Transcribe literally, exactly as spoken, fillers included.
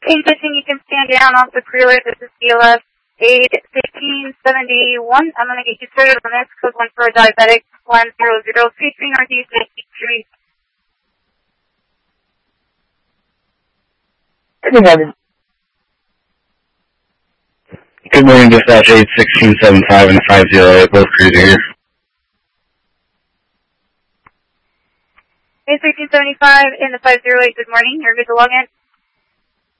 eight fifteen, you can stand down off the pre-alert. This is C L S eight fifteen seventy-one. I'm going to get you started on this. Code one for a diabetic, one zero zero, three three Northeast fifty-three. Good morning. Good morning, dispatch eight sixteen seventy-five and five zero eight, both cruising here. eight sixteen seventy-five in the five zero eight, good morning. You're good to log in.